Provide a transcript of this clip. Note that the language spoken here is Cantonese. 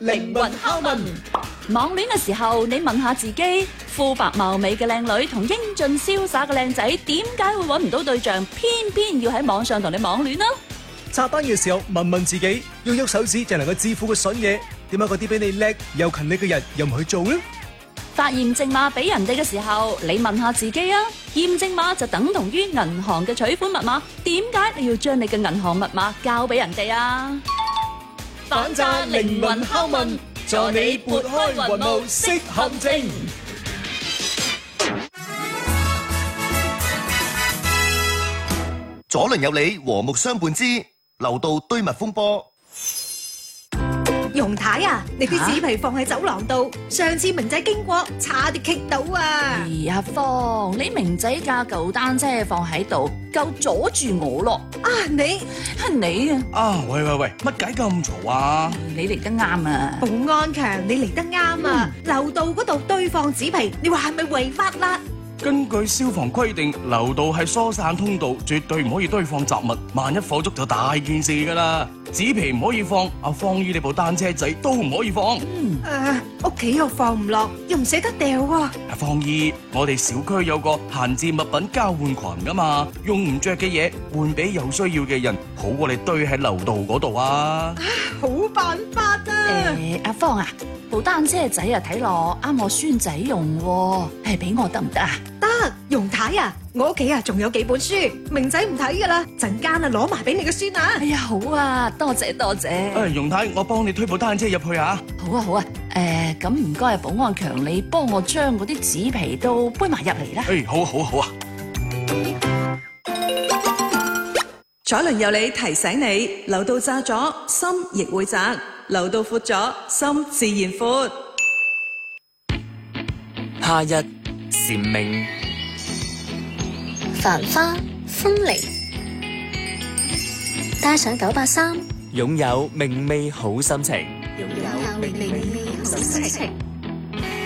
靈魂拷問。 網戀嘅時候，你問下自己，膚白貌美嘅靚女同英俊瀟灑嘅靚仔，點解會揾唔到對象，偏要喺網上同你網戀呢？ 刷單嘅時候，問問自己，要喐手指就能夠致富嘅筍嘢，點解嗰啲比你叻又勤力嘅人又唔去做呢？ 發驗證碼俾人哋嘅時候，你問下自己啊，驗證碼就等同於銀行嘅取款密碼，點解你要將你嘅銀行密碼交俾人哋啊？ 反詐靈魂拷問，助你撥開雲霧識陷阱。 左鄰右里，和睦相伴之樓道堆密風波。 容太啊，你啲紙皮放喺走廊度，上次明仔經過，差啲棘到啊！ 阿芳，你明仔架舊單車放喺度，夠阻住我咯！ 啊，你喂，乜解咁嘈啊？ 你嚟得啱啊！ 保安強，你嚟得啱啊！樓道嗰度堆放紙皮，你話係咪違法啦？ 根據消防規定，樓道係疏散通道，絕對唔可以堆放雜物，萬一火燭就大件事㗎啦。紙皮唔可以放，阿芳姨你部單車仔都唔可以放。 屋企又放唔落，又唔捨得掉喎。 阿芳姨，我哋小區有個閒置物品交換群㗎嘛，用唔着嘅嘢換俾有需要嘅人，好過你堆喺樓道嗰度啊！ 好辦法啊！ 阿芳啊，部單車仔啊睇落啱我孫仔用喎，俾我得唔得啊？ 得，容太啊，我屋企啊仲有幾本書，明仔唔睇噶啦，陣間啊攞埋俾你個孫啊！ 哎呀，好啊，多謝。 容太，我幫你推部單車入去啊！ 好啊，咁唔該，保安強，你幫我將嗰啲紙皮都搬埋入嚟啦。 好啊！ 左鄰右里提醒你，樓道窄咗，心亦會窄；樓道闊咗，心自然闊。 夏日蟬鳴， 繁花風鈴，帶上983， 擁有明媚好心情。 擁有明媚好心情。